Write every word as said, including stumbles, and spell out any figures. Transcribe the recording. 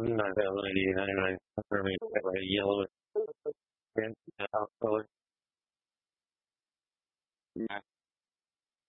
Not that lady, ninety-nine for me, like yellow and house color. Yeah.